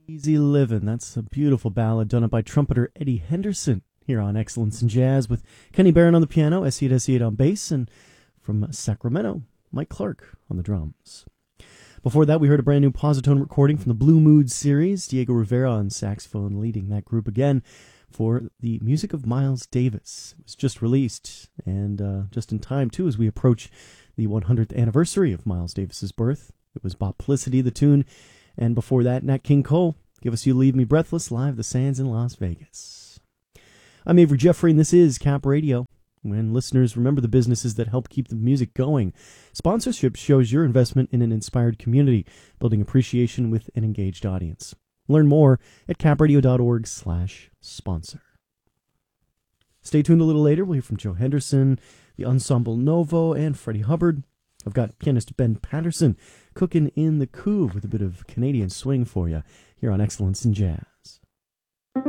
Easy Livin'. That's a beautiful ballad done up by trumpeter Eddie Henderson here on Excellence in Jazz with Kenny Barron on the piano, Esiet Esiet on bass, and from Sacramento, Mike Clark on the drums. Before that, we heard a brand new Positone recording from the Blue Mood series, Diego Rivera on saxophone leading that group again for the music of Miles Davis. It was just released, and just in time, too, as we approach the 100th anniversary of Miles Davis's birth. It was Boplicity, the tune, and before that, Nat King Cole, Give Us You Leave Me Breathless, live the Sands in Las Vegas. I'm Avery Jeffrey, and this is Cap Radio. When listeners, remember the businesses that help keep the music going. Sponsorship shows your investment in an inspired community, building appreciation with an engaged audience. Learn more at capradio.org/sponsor. Stay tuned a little later. We'll hear from Joe Henderson, the Ensemble Novo, and Freddie Hubbard. I've got pianist Ben Patterson cooking in the coupe with a bit of Canadian swing for you here on Excellence in Jazz.